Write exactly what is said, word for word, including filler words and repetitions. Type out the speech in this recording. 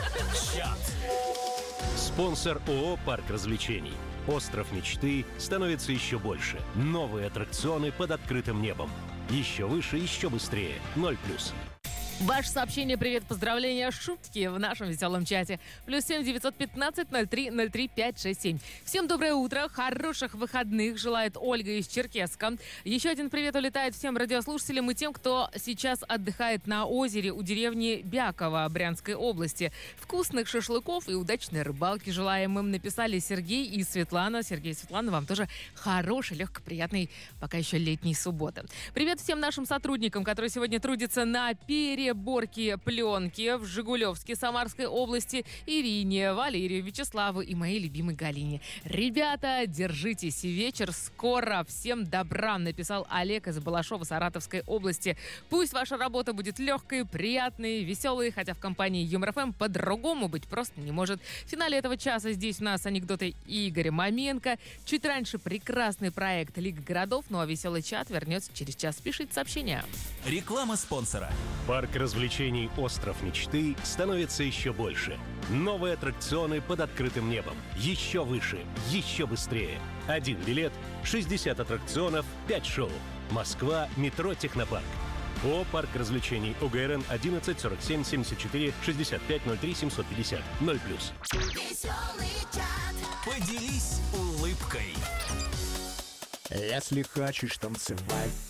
Чат. Спонсор ООО «Парк развлечений». Остров мечты становится еще больше. Новые аттракционы под открытым небом. Еще выше, еще быстрее. Ноль плюс. Ваше сообщение, привет, поздравления, шутки в нашем веселом чате. Плюс семь девятьсот пятнадцать ноль три ноль три пять шесть семь. Всем доброе утро, хороших выходных, желает Ольга из Черкесска. Еще один привет улетает всем радиослушателям и тем, кто сейчас отдыхает на озере у деревни Бяково Брянской области. Вкусных шашлыков и удачной рыбалки желаем им, написали Сергей и Светлана. Сергей и Светлана, вам тоже хорошей, легкой, приятной, пока еще летней субботы. Привет всем нашим сотрудникам, которые сегодня трудятся на переборке пленки в Жигулевске Самарской области, Ирине, Валерию, Вячеславу и моей любимой Галине. Ребята, держитесь, вечер скоро. Всем добра, написал Олег из Балашова Саратовской области. Пусть ваша работа будет легкой, приятной, веселой, хотя в компании Юмор ФМ по-другому быть просто не может. В финале этого часа здесь у нас анекдоты Игоря Маменко. Чуть раньше прекрасный проект Лига городов, ну а веселый чат вернется через час. Пишите сообщения. Реклама спонсора. Парк развлечений «Остров мечты» становится еще больше. Новые аттракционы под открытым небом. Еще выше, еще быстрее. Один билет, шестьдесят аттракционов, пять шоу. Москва, метро «Технопарк». ООО «Парк развлечений». ОГРН одиннадцать сорок семь семьдесят четыре шестьдесят пять ноль три семьсот пятьдесят. Ноль плюс. Веселый чат. Поделись улыбкой. Если хочешь танцевать,